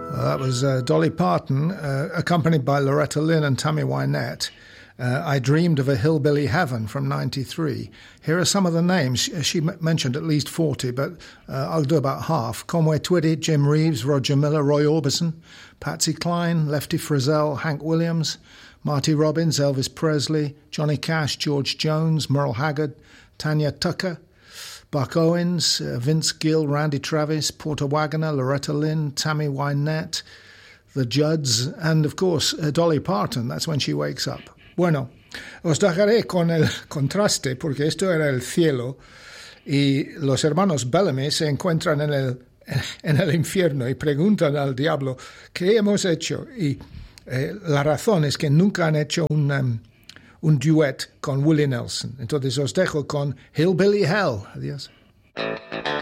That was Dolly Parton, accompanied by Loretta Lynn and Tammy Wynette. I Dreamed of a Hillbilly Heaven from 93. Here are some of the names. She mentioned at least 40, but I'll do about half. Conway Twitty, Jim Reeves, Roger Miller, Roy Orbison, Patsy Cline, Lefty Frizzell, Hank Williams, Marty Robbins, Elvis Presley, Johnny Cash, George Jones, Merle Haggard, Tanya Tucker, Buck Owens, Vince Gill, Randy Travis, Porter Wagoner, Loretta Lynn, Tammy Wynette, the Judds, and of course Dolly Parton. That's when she wakes up. Bueno, os dejaré con el contraste porque esto era el cielo y los hermanos Bellamy se encuentran en el infierno y preguntan al diablo ¿qué hemos hecho? Y la razón es que nunca han hecho un duet con Willie Nelson. Entonces os dejo con Hillbilly Hell. Adiós.